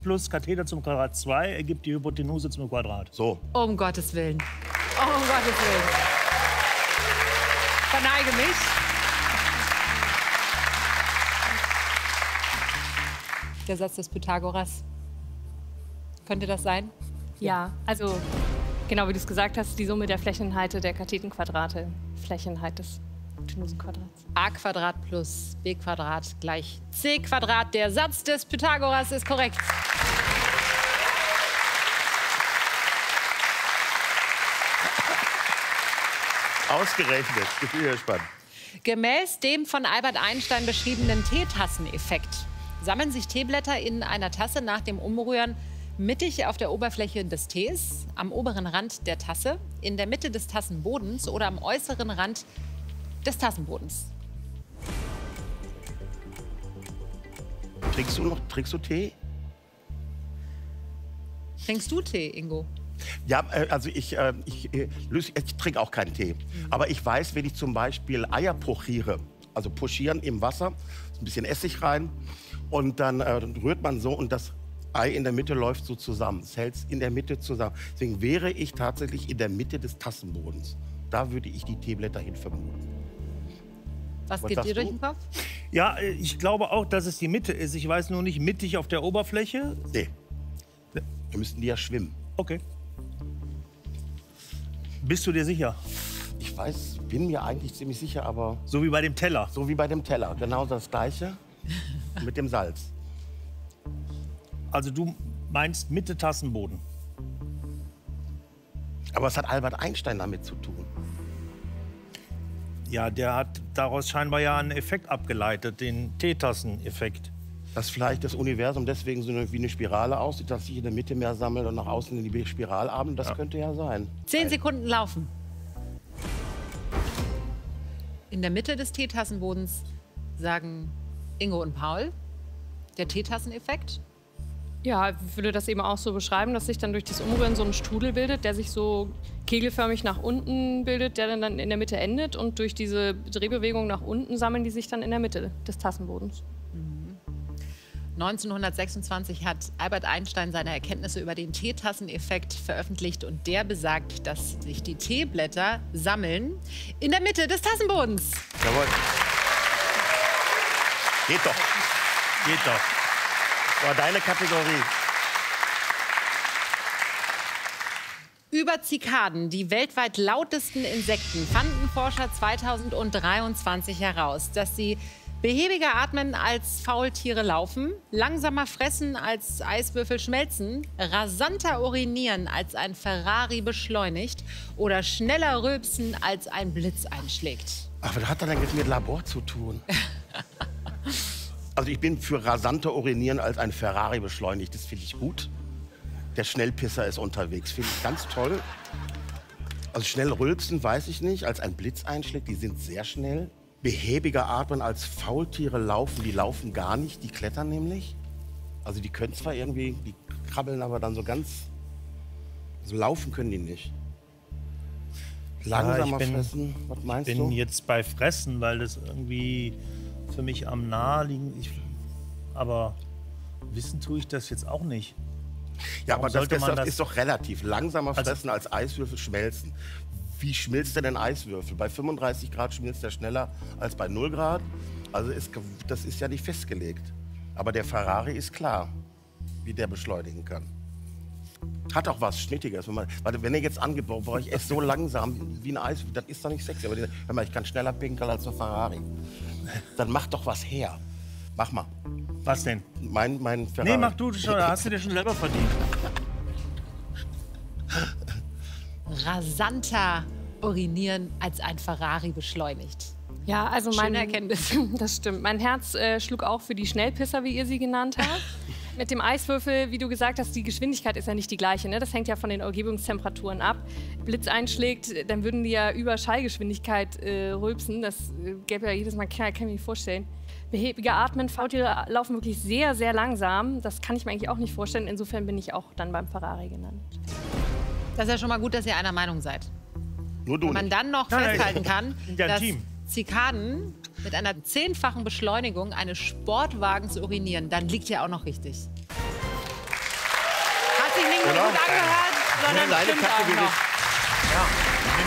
plus Katheter zum Quadrat 2 ergibt die Hypotenuse zum Quadrat. So. Um Gottes Willen. Um Gottes Willen. Verneige mich. Der Satz des Pythagoras. Könnte das sein? Ja, also genau wie du es gesagt hast, die Summe der Flächeninhalte der Kathetenquadrate. Flächenheit des Hypotenusenquadrats. a² plus b² gleich c². Der Satz des Pythagoras ist korrekt. Ausgerechnet. Ich bin gespannt. Gemäß dem von Albert Einstein beschriebenen Teetasseneffekt sammeln sich Teeblätter in einer Tasse nach dem Umrühren mittig auf der Oberfläche des Tees, am oberen Rand der Tasse, in der Mitte des Tassenbodens oder am äußeren Rand des Tassenbodens. Trinkst du Tee? Trinkst du Tee, Ingo? Ja, also ich trinke auch keinen Tee. Aber ich weiß, wenn ich zum Beispiel Eier pochiere, also pochieren im Wasser, ein bisschen Essig rein und dann rührt man so und das Ei in der Mitte läuft so zusammen. Es hält in der Mitte zusammen. Deswegen wäre ich tatsächlich in der Mitte des Tassenbodens. Da würde ich die Teeblätter hin vermuten. Was geht dir durch den Kopf? Ja, ich glaube auch, dass es die Mitte ist. Ich weiß nur nicht, mittig auf der Oberfläche. Nee. Wir müssten die ja schwimmen. Okay. Bist du dir sicher? Ich bin mir eigentlich ziemlich sicher, aber... So wie bei dem Teller? So wie bei dem Teller, genau das Gleiche mit dem Salz. Also du meinst Mitte Tassenboden? Aber was hat Albert Einstein damit zu tun? Ja, der hat daraus scheinbar ja einen Effekt abgeleitet, den Teetasseneffekt. Dass vielleicht das Universum deswegen so wie eine Spirale aussieht, dass sich in der Mitte mehr sammelt und nach außen in die Spiralarme, das könnte ja sein. 10 Sekunden laufen. In der Mitte des Teetassenbodens sagen Ingo und Paul, der Teetasseneffekt. Ja, ich würde das eben auch so beschreiben, dass sich dann durch das Umrühren so ein Strudel bildet, der sich so kegelförmig nach unten bildet, der dann in der Mitte endet. Und durch diese Drehbewegung nach unten sammeln die sich dann in der Mitte des Tassenbodens. 1926 hat Albert Einstein seine Erkenntnisse über den Teetasseneffekt veröffentlicht und der besagt, dass sich die Teeblätter sammeln in der Mitte des Tassenbodens. Jawohl. Geht doch. Geht doch. War deine Kategorie. Über Zikaden, die weltweit lautesten Insekten, fanden Forscher 2023 heraus, dass sie behäbiger atmen als Faultiere laufen, langsamer fressen als Eiswürfel schmelzen, rasanter urinieren als ein Ferrari beschleunigt oder schneller rülpsen als ein Blitz einschlägt. Ach, was hat das denn jetzt mit Labor zu tun? Also ich bin für rasanter urinieren als ein Ferrari beschleunigt. Das finde ich gut. Der Schnellpisser ist unterwegs. Finde ich ganz toll. Also schnell rülpsen, weiß ich nicht. Als ein Blitz einschlägt, die sind sehr schnell. Behäbiger atmen als Faultiere laufen. Die laufen gar nicht, die klettern nämlich. Also die können zwar irgendwie, die krabbeln aber dann so ganz... Also laufen können die nicht. Langsamer fressen, was meinst du? Ich bin jetzt bei Fressen, weil das irgendwie für mich am naheliegen. Aber wissen tue ich das jetzt auch nicht. Ja, aber das das ist doch relativ. Langsamer fressen als Eiswürfel schmelzen. Wie schmilzt denn ein Eiswürfel? Bei 35 Grad schmilzt er schneller als bei 0 Grad. Also das ist ja nicht festgelegt. Aber der Ferrari ist klar, wie der beschleunigen kann. Hat auch was Schnittiges. Wenn er jetzt angebaut war, ich esse so langsam wie ein Eis, das ist doch nicht sexy. Aber hör mal, ich kann schneller pinkeln als der Ferrari. Dann mach doch was her. Mach mal. Was denn? Mein Ferrari. Nee, mach du schon, hast du dir schon selber verdient. Rasanter urinieren als ein Ferrari beschleunigt. Ja, also Schöne Erkenntnis. Das stimmt. Mein Herz schlug auch für die Schnellpisser, wie ihr sie genannt habt. Mit dem Eiswürfel, wie du gesagt hast, die Geschwindigkeit ist ja nicht die gleiche. Ne? Das hängt ja von den Umgebungstemperaturen ab. Blitz einschlägt, dann würden die ja über Schallgeschwindigkeit rülpsen. Das gäbe ja jedes Mal, kann ich mir nicht vorstellen. Behäbiger Atmen, Faultiere laufen wirklich sehr, sehr langsam. Das kann ich mir eigentlich auch nicht vorstellen. Insofern bin ich auch dann beim Ferrari genannt. Das ist ja schon mal gut, dass ihr einer Meinung seid. Nur du. Wenn man dann noch festhalten kann, dass Team. Zikaden mit einer 10-fachen Beschleunigung eines Sportwagens urinieren, dann liegt ihr auch noch richtig. angehört, sondern Deine stimmt auch Kategorie. noch. Ja.